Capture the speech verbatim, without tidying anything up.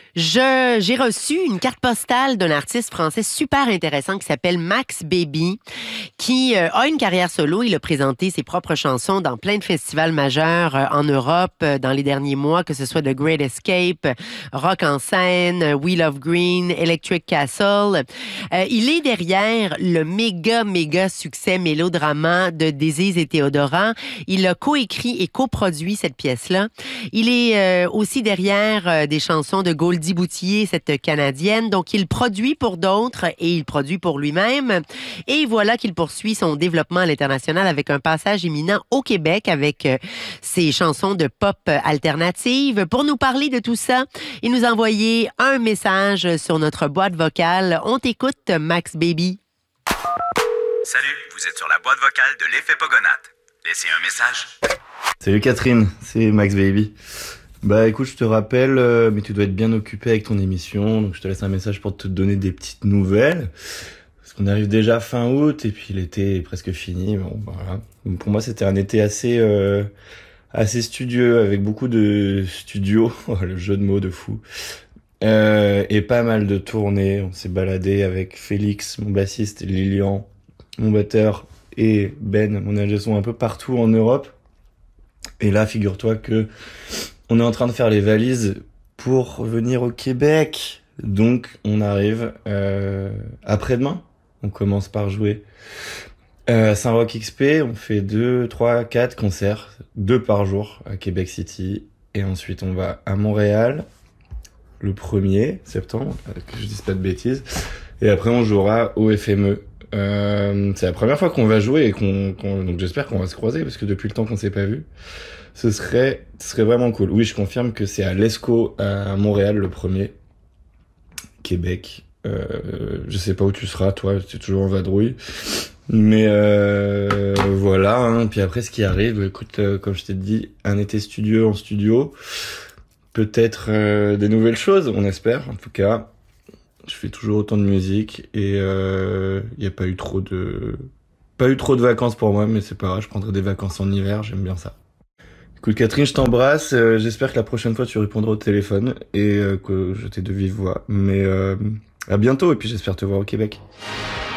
Je, j'ai reçu une carte postale d'un artiste français super intéressant qui s'appelle Max Baby, qui euh, a une carrière solo. Il a présenté ses propres chansons dans plein de festivals majeurs euh, en Europe euh, dans les derniers mois, que ce soit The Great Escape, Rock en scène, euh, We Love Green, Electric Castle. Euh, il est derrière le méga, méga succès mélodrama de Désise et Théodora. Il a coécrit et coproduit cette pièce-là. Il est euh, aussi derrière euh, des chansons de Goldie Boutillier, cette Canadienne. Donc, il produit pour d'autres et il produit pour lui-même. Et voilà qu'il poursuit son développement à l'international avec un passage éminent au Québec avec euh, ses chansons de pop alternative. Pour nous parler de tout ça, il nous a envoyé un message sur notre boîte vocale. On t'écoute, Max Baby. Salut, vous êtes sur la boîte vocale de l'effet Pogonat. Laissez un message. Salut Catherine, c'est Max Baby. Bah écoute, je te rappelle, euh, mais tu dois être bien occupé avec ton émission, donc je te laisse un message pour te donner des petites nouvelles. Parce qu'on arrive déjà fin août et puis l'été est presque fini. Bon, bah, voilà. Donc, pour moi, c'était un été assez euh, assez studieux, avec beaucoup de studios, le jeu de mots de fou, euh, et pas mal de tournées. On s'est baladé avec Félix, mon bassiste, Lilian, mon batteur, et Ben, mon ingé son, un peu partout en Europe. Et là, figure-toi que on est en train de faire les valises pour revenir au Québec. Donc, on arrive euh, après-demain. On commence par jouer euh, à Saint-Roch X P. On fait deux, trois, quatre concerts, deux par jour à Québec City. Et ensuite, on va à Montréal le premier septembre, que je dise pas de bêtises. Et après, on jouera au F M E. Euh, c'est la première fois qu'on va jouer et qu'on, qu'on donc j'espère qu'on va se croiser parce que depuis le temps qu'on s'est pas vu, ce serait, ce serait vraiment cool. Oui, je confirme que c'est à l'Esco à Montréal le premier, Québec. Euh, je sais pas où tu seras, toi, tu es toujours en vadrouille, mais euh, voilà. Hein. Puis après, ce qui arrive, écoute, euh, comme je t'ai dit, un été studieux en studio, peut-être euh, des nouvelles choses, on espère. En tout cas. Je fais toujours autant de musique et il euh, y a pas eu trop de pas eu trop de vacances pour moi, mais c'est pas grave, je prendrai des vacances en hiver, j'aime bien ça. Écoute Catherine, je t'embrasse, euh, j'espère que la prochaine fois tu répondras au téléphone et euh, que je t'ai de vive voix. Mais euh, à bientôt et puis j'espère te voir au Québec.